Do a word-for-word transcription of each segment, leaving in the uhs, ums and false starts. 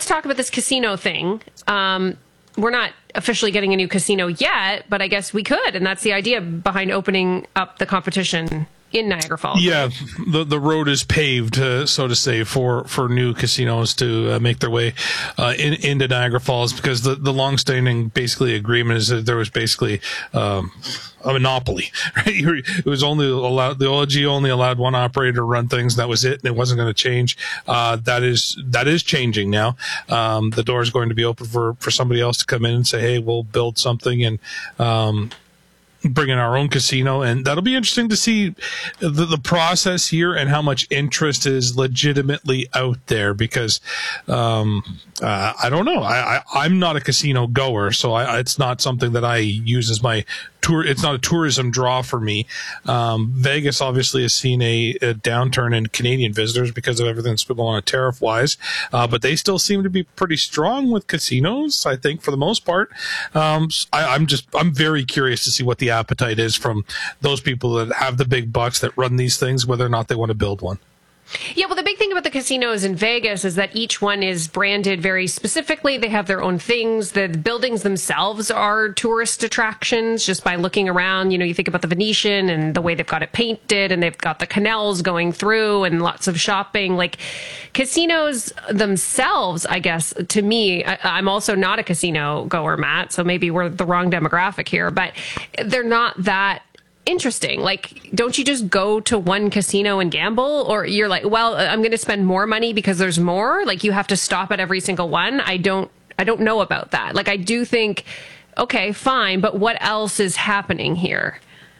talk about this casino thing. Um, we're not officially getting a new casino yet, but I guess we could. And that's the idea behind opening up the competition in Niagara Falls. Yeah, the the road is paved, uh, so to say, for, for new casinos to uh, make their way uh, in, into Niagara Falls, because the, the longstanding basically agreement is that there was basically um, a monopoly. Right? It was only allowed, the O L G only allowed one operator to run things. And that was it, and it wasn't going to change. Uh, that is that is changing now. Um, the door is going to be open for, for somebody else to come in and say, hey, we'll build something and um, bring in our own casino, and that'll be interesting to see the, the process here and how much interest is legitimately out there, because um, uh, I don't know. I, I, I'm not a casino goer, so I, it's not something that I use as my tour. It's not a tourism draw for me. Um, Vegas obviously has seen a, a downturn in Canadian visitors because of everything that's been going on tariff wise, uh, but they still seem to be pretty strong with casinos, I think, for the most part. Um, I, I'm just, I'm very curious to see what the appetite is from those people that have the big bucks that run these things, whether or not they want to build one. Yeah, well, the big thing about the casinos in Vegas is that each one is branded very specifically. They have their own things. The buildings themselves are tourist attractions just by looking around. You know, you think about the Venetian and the way they've got it painted, and they've got the canals going through and lots of shopping. Like, casinos themselves, I guess, to me, I, I'm also not a casino goer, Matt, so maybe we're the wrong demographic here, but they're not that interesting. Like, don't you just go to one casino and gamble? Or you're like, well, I'm going to spend more money because there's more. Like, you have to stop at every single one. I don't, I don't know about that. Like, I do think, okay, fine, but what else is happening here?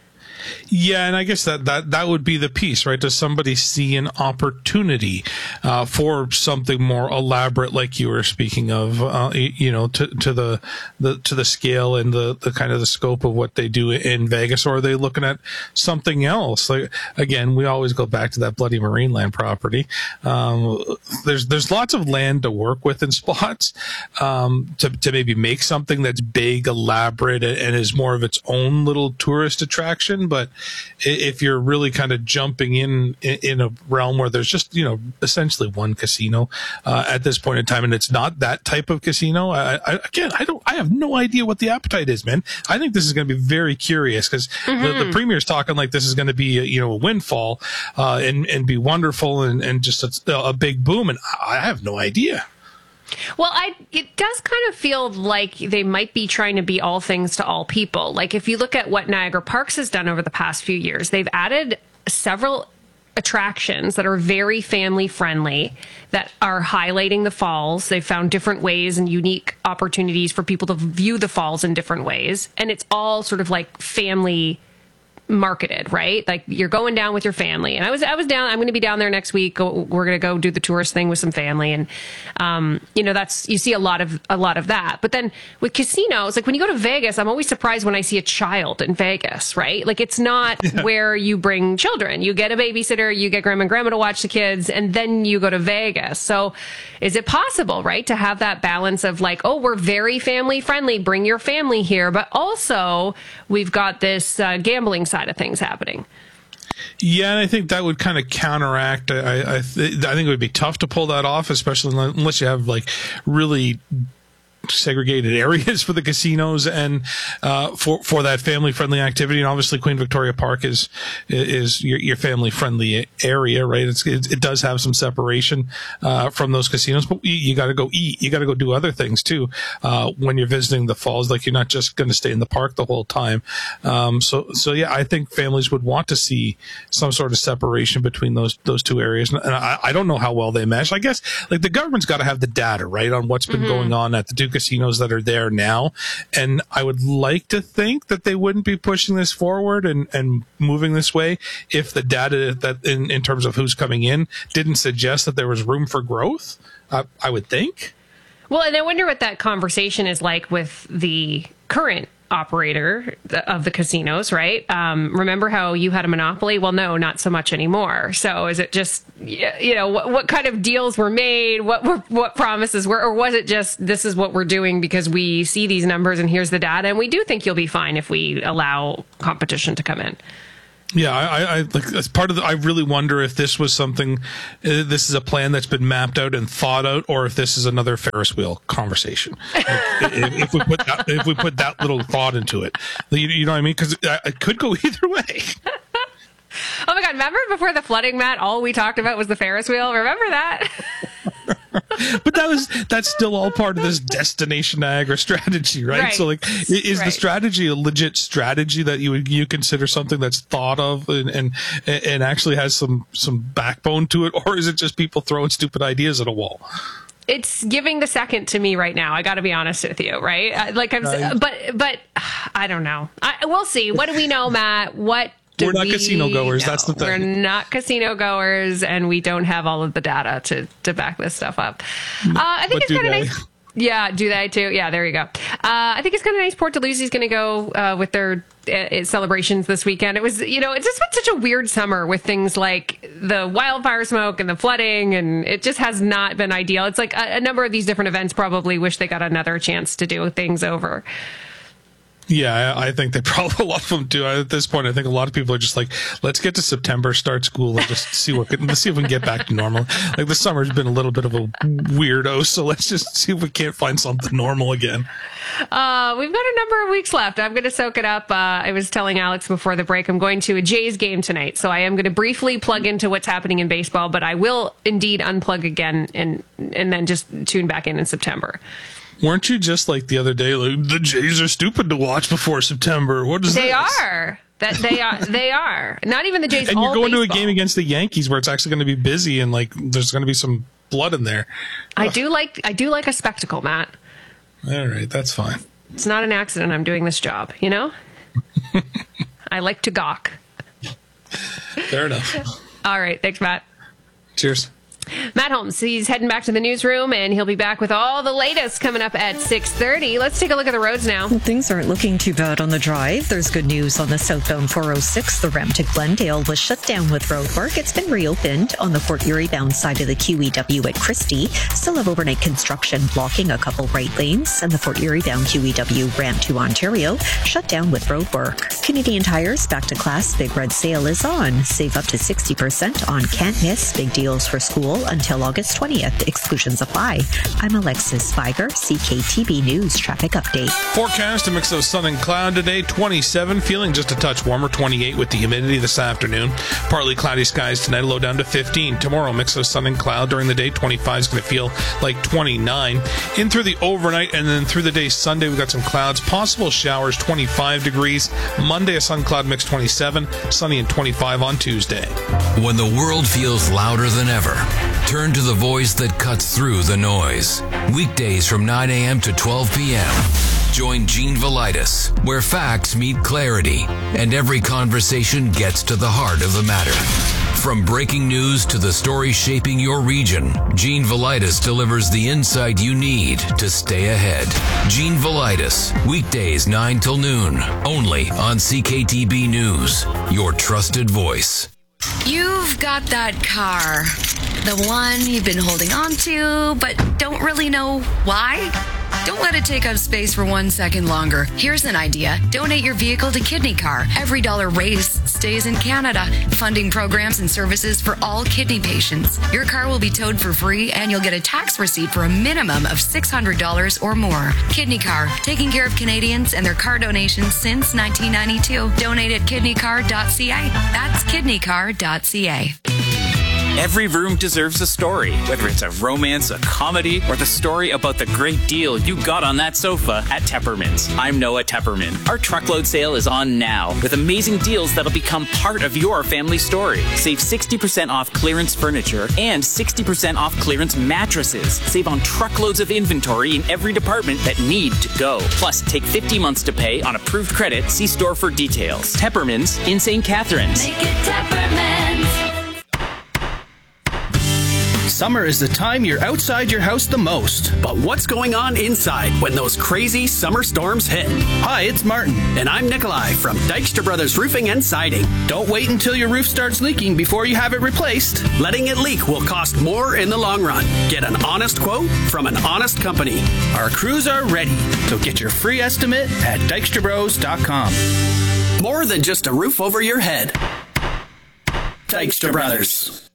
Yeah, and I guess that, that, that would be the piece, right? Does somebody see an opportunity uh, for something more elaborate, like you were speaking of, uh, you know, to, to the, the to the scale and the, the kind of the scope of what they do in Vegas, or are they looking at something else? Like, again, we always go back to that bloody Marineland property. Um, there's there's lots of land to work with in spots um, to to maybe make something that's big, elaborate, and is more of its own little tourist attraction. But if you're really kind of jumping in in a realm where there's just, you know, essentially one casino uh, at this point in time, and it's not that type of casino, I, I, again, I don't, I have no idea what the appetite is, man. I think this is going to be very curious, because mm-hmm. the, the premier's talking like this is going to be, a, you know, a windfall uh, and and be wonderful and and just a, a big boom, and I have no idea. Well, I it does kind of feel like they might be trying to be all things to all people. Like, if you look at what Niagara Parks has done over the past few years, they've added several attractions that are very family friendly, that are highlighting the falls. They've found different ways and unique opportunities for people to view the falls in different ways. And it's all sort of like family marketed, right? Like, you're going down with your family. And I was, I was down, I'm going to be down there next week. We're going to go do the tourist thing with some family. And, um, you know, that's, you see a lot of, a lot of that. But then with casinos, like when you go to Vegas, I'm always surprised when I see a child in Vegas, right? Like, it's not yeah. where you bring children. You get a babysitter, you get grandma and grandma to watch the kids, and then you go to Vegas. So is it possible, right, to have that balance of like, oh, we're very family friendly, bring your family here, but also we've got this uh, gambling side of things happening? Yeah, and I think that would kind of counteract. I I, th- I think it would be tough to pull that off, especially unless you have like really segregated areas for the casinos and uh, for for that family friendly activity. And obviously, Queen Victoria Park is is your, your family friendly area, right? It's, it, it does have some separation uh, from those casinos, but you, you got to go eat. You got to go do other things too uh, when you're visiting the falls. Like, you're not just going to stay in the park the whole time. Um, so so yeah, I think families would want to see some sort of separation between those those two areas. And I, I don't know how well they mesh. I guess like the government's got to have the data, right, on what's been mm-hmm. going on at the two casinos that are there now. And I would like to think that they wouldn't be pushing this forward and, and moving this way if the data that in, in terms of who's coming in didn't suggest that there was room for growth. Uh, I would think. Well, and I wonder what that conversation is like with the current operator of the casinos, right? Um, remember how you had a monopoly? Well, no, not so much anymore. So is it just, you know, what, what kind of deals were made? What were, what promises were, or was it just, this is what we're doing because we see these numbers and here's the data, and we do think you'll be fine if we allow competition to come in? Yeah, I, I like as part of the, I really wonder if this was something, uh, this is a plan that's been mapped out and thought out, or if this is another Ferris wheel conversation. Like, if, if we put that, if we put that little thought into it, you, you know what I mean? Because it, it could go either way. Oh my God! Remember before the flooding, Matt? All we talked about was the Ferris wheel. Remember that? But that was that's still all part of this Destination Niagara strategy, right? Right. So, like, is Right. the strategy a legit strategy that you you consider something that's thought of and and, and actually has some some backbone to it, or is it just people throwing stupid ideas at a wall? It's giving the second to me right now. I got to be honest with you, right? Uh, Like I'm, Right. but but I don't know. I, we'll see. What do we know, Matt? What? do We're not we casino goers. know? That's the thing. We're not casino goers, and we don't have all of the data to to back this stuff up. Uh, I think But it's do kind of they? nice. Yeah, do they too? Yeah, there you go. Uh, I think it's kind of nice. Port Dalhousie's going to go uh, with their uh, celebrations this weekend. It was, you know, it's just been such a weird summer with things like the wildfire smoke and the flooding, and it just has not been ideal. It's like a, a number of these different events probably wish they got another chance to do things over. Yeah, I, I think they probably, a lot of them do. At this point, I think a lot of people are just like, let's get to September, start school, and just see what can, let's see if we can get back to normal. Like, the summer's been a little bit of a weirdo, so let's just see if we can't find something normal again. Uh, we've got a number of weeks left. I'm going to soak it up. Uh, I was telling Alex before the break, I'm going to a Jays game tonight, so I am going to briefly plug into what's happening in baseball, but I will indeed unplug again and and then just tune back in in September. Weren't you just like the other day, like, the Jays are stupid to watch before September? What is They this? are. That they are. They are. Not even the Jays. And all you're going baseball. to a game against the Yankees where it's actually going to be busy and like there's going to be some blood in there. I do like. I do like a spectacle, Matt. All right, that's fine. It's not an accident. I'm doing this job. You know. I like to gawk. Fair enough. All right. Thanks, Matt. Cheers. Matt Holmes, he's heading back to the newsroom, and he'll be back with all the latest coming up at six thirty. Let's take a look at the roads now. Things aren't looking too bad on the drive. There's good news on the southbound four oh six. The ramp to Glendale was shut down with road work. It's been reopened on the Fort Erie bound side of the Q E W at Christie. Still have overnight construction blocking a couple right lanes, and the Fort Erie bound Q E W ramp to Ontario shut down with road work. Canadian Tire's back to class Big Red Sale is on. Save up to sixty percent on can't miss big deals for school until August twentieth. Exclusions apply. I'm Alexis Spiger, C K T B News Traffic Update. Forecast, a mix of sun and cloud today, twenty-seven, feeling just a touch warmer, twenty-eight with the humidity this afternoon. Partly cloudy skies tonight, low down to fifteen. Tomorrow, mix of sun and cloud during the day, twenty-five is going to feel like twenty-nine. In through the overnight and then through the day Sunday, we've got some clouds, possible showers, twenty-five degrees. Monday, a sun cloud mix, twenty-seven, sunny and twenty-five on Tuesday. When the world feels louder than ever, turn to the voice that cuts through the noise. Weekdays from nine a.m. to twelve p.m. Join Gene Velitis, where facts meet clarity and every conversation gets to the heart of the matter. From breaking news to the story shaping your region, Gene Velitis delivers the insight you need to stay ahead. Gene Velitis, weekdays nine till noon, only on C K T B News, your trusted voice. You've got that car. The one you've been holding on to, but don't really know why? Don't let it take up space for one second longer. Here's an idea. Donate your vehicle to Kidney Car. Every dollar raised stays in Canada, funding programs and services for all kidney patients. Your car will be towed for free, and you'll get a tax receipt for a minimum of six hundred dollars or more. Kidney Car, taking care of Canadians and their car donations since nineteen ninety-two. Donate at kidney car dot c a. That's kidney car dot c a. Every room deserves a story, whether it's a romance, a comedy, or the story about the great deal you got on that sofa at Tepperman's. I'm Noah Tepperman. Our truckload sale is on now with amazing deals that'll become part of your family story. Save sixty percent off clearance furniture and sixty percent off clearance mattresses. Save on truckloads of inventory in every department that need to go. Plus, take fifty months to pay on approved credit. See store for details. Tepperman's in Saint Catharines. Make it Tepperman's. Summer is the time you're outside your house the most. But what's going on inside when those crazy summer storms hit? Hi, it's Martin. And I'm Nikolai from Dykstra Brothers Roofing and Siding. Don't wait until your roof starts leaking before you have it replaced. Letting it leak will cost more in the long run. Get an honest quote from an honest company. Our crews are ready, so get your free estimate at dykstra bros dot com. More than just a roof over your head. Dykstra Brothers.